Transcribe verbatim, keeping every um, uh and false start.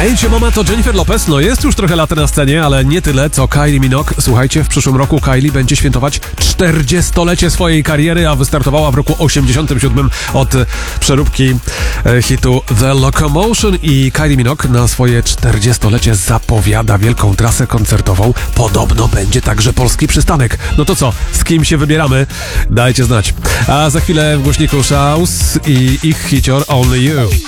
Ain't Your Mama to Jennifer Lopez. No jest już trochę lat na scenie, ale nie tyle co Kylie Minogue. Słuchajcie, w przyszłym roku Kylie będzie świętować czterdziestolecie swojej kariery, a wystartowała w roku osiemdziesiątym siódmym od przeróbki e, hitu The Locomotion i Kylie Minogue na swoje czterdziestolecie zapowiada wielką trasę koncertową. Podobno będzie także polski przystanek. No to co, z kim się wybieramy? Dajcie znać. A za chwilę w głośniku Shouse i ich hicior Only You.